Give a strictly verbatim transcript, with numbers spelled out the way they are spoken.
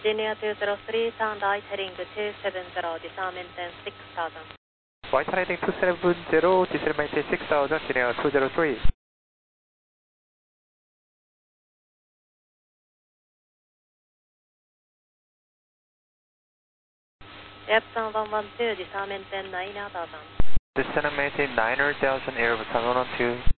Virginia two zero three, turn right heading two seven zero, disarm maintain six thousand. White heading two seven zero, disarm maintain six thousand, Virginia two zero three. Epson one one two, disarm maintain nine thousand. Disarm maintain nine thousand, Airbus one one two.